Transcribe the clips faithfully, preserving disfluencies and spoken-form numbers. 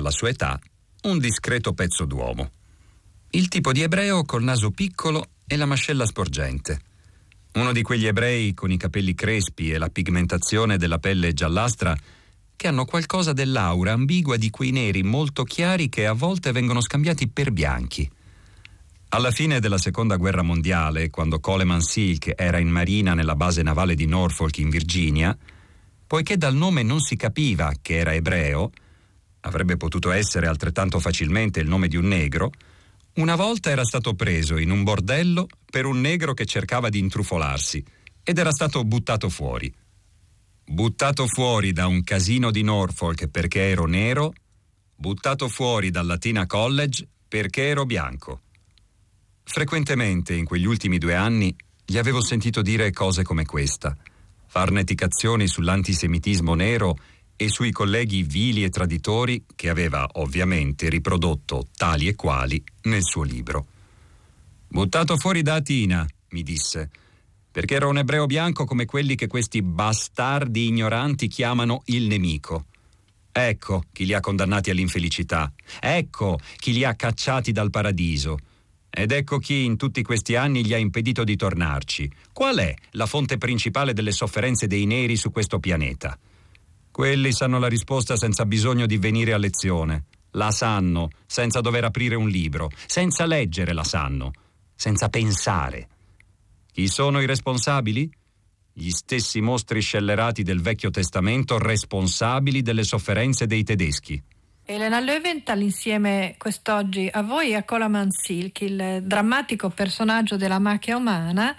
alla sua età, un discreto pezzo d'uomo. Il tipo di ebreo col naso piccolo e la mascella sporgente. Uno di quegli ebrei con i capelli crespi e la pigmentazione della pelle giallastra che hanno qualcosa dell'aura ambigua di quei neri molto chiari che a volte vengono scambiati per bianchi. Alla fine della seconda guerra mondiale, quando Coleman Silk era in marina nella base navale di Norfolk in Virginia, poiché dal nome non si capiva che era ebreo, avrebbe potuto essere altrettanto facilmente il nome di un negro, una volta era stato preso in un bordello per un negro che cercava di intrufolarsi ed era stato buttato fuori. Buttato fuori da un casino di Norfolk perché ero nero, buttato fuori dal Latina College perché ero bianco. Frequentemente in quegli ultimi due anni gli avevo sentito dire cose come questa, farneticazioni sull'antisemitismo nero e sui colleghi vili e traditori che aveva ovviamente riprodotto tali e quali nel suo libro. Buttato fuori da Atina, mi disse, perché ero un ebreo bianco come quelli che questi bastardi ignoranti chiamano il nemico. Ecco chi li ha condannati all'infelicità, ecco chi li ha cacciati dal paradiso. Ed ecco chi in tutti questi anni gli ha impedito di tornarci. Qual è la fonte principale delle sofferenze dei neri su questo pianeta? Quelli sanno la risposta senza bisogno di venire a lezione. La sanno senza dover aprire un libro, senza leggere la sanno, senza pensare. Chi sono i responsabili? Gli stessi mostri scellerati del Vecchio Testamento responsabili delle sofferenze dei tedeschi. Elena Löwenthal insieme quest'oggi a voi a Coleman Silk, il drammatico personaggio della macchia umana,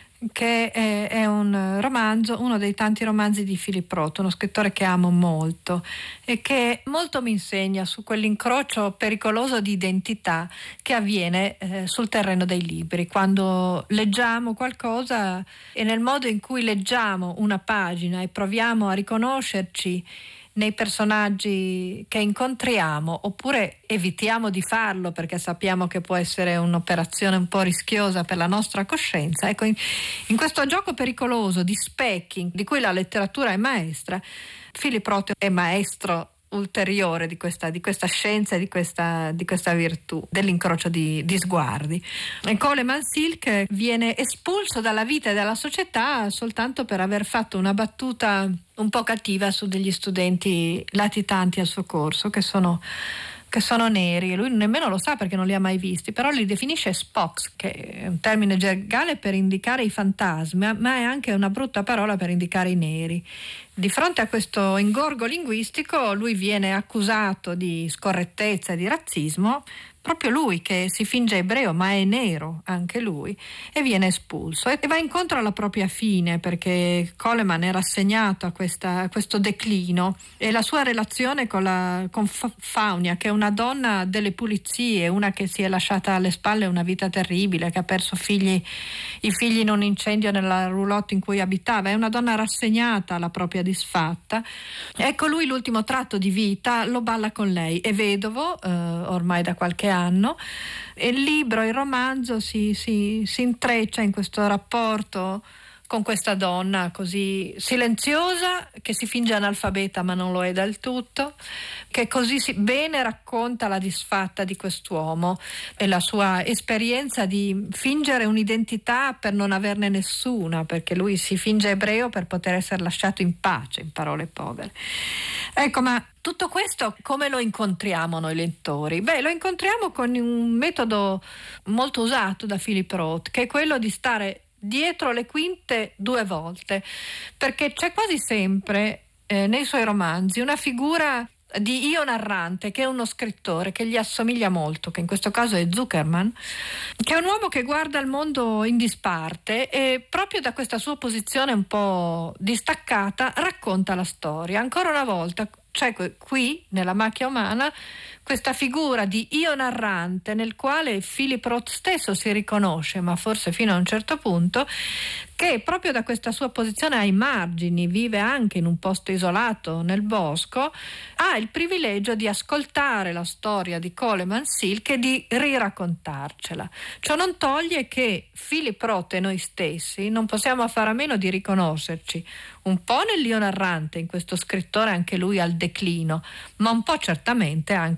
che è, è un romanzo, uno dei tanti romanzi di Philip Roth, uno scrittore che amo molto e che molto mi insegna su quell'incrocio pericoloso di identità che avviene eh, sul terreno dei libri, quando leggiamo qualcosa e nel modo in cui leggiamo una pagina e proviamo a riconoscerci nei personaggi che incontriamo, oppure evitiamo di farlo perché sappiamo che può essere un'operazione un po' rischiosa per la nostra coscienza. Ecco, in, in questo gioco pericoloso di specchi di cui la letteratura è maestra, Philip Roth è maestro ulteriore di questa, di questa scienza e di questa, di questa virtù dell'incrocio di, di sguardi. E Coleman Silk viene espulso dalla vita e dalla società soltanto per aver fatto una battuta un po' cattiva su degli studenti latitanti al suo corso che sono che sono neri, e lui nemmeno lo sa perché non li ha mai visti, però li definisce Spocks, che è un termine gergale per indicare i fantasmi, ma è anche una brutta parola per indicare i neri. Di fronte a questo ingorgo linguistico lui viene accusato di scorrettezza e di razzismo, proprio lui che si finge ebreo ma è nero anche lui, e viene espulso e va incontro alla propria fine, perché Coleman era assegnato a, questa, a questo declino, e la sua relazione con, la, con Faunia, che è una donna delle pulizie, una che si è lasciata alle spalle una vita terribile, che ha perso figli, i figli in un incendio nella roulotte in cui abitava, è una donna rassegnata alla propria disfatta. Ecco, lui l'ultimo tratto di vita lo balla con lei, è vedovo eh, ormai da qualche anno, e il libro, il romanzo si, si, si intreccia in questo rapporto con questa donna così silenziosa, che si finge analfabeta ma non lo è del tutto, che così si, bene racconta la disfatta di quest'uomo e la sua esperienza di fingere un'identità per non averne nessuna, perché lui si finge ebreo per poter essere lasciato in pace, in parole povere. Ecco, ma tutto questo come lo incontriamo noi lettori? Beh, lo incontriamo con un metodo molto usato da Philip Roth, che è quello di stare dietro le quinte due volte, perché c'è quasi sempre eh, nei suoi romanzi una figura di io narrante, che è uno scrittore che gli assomiglia molto, che in questo caso è Zuckerman, che è un uomo che guarda il mondo in disparte e proprio da questa sua posizione un po' distaccata racconta la storia. Ancora una volta c'è qui nella macchia umana questa figura di io narrante nel quale Philip Roth stesso si riconosce, ma forse fino a un certo punto, che proprio da questa sua posizione ai margini, vive anche in un posto isolato nel bosco, ha il privilegio di ascoltare la storia di Coleman Silk e di riraccontarcela. Ciò non toglie che Philip Roth e noi stessi non possiamo fare a meno di riconoscerci un po' nell'io narrante, in questo scrittore anche lui al declino, ma un po' certamente anche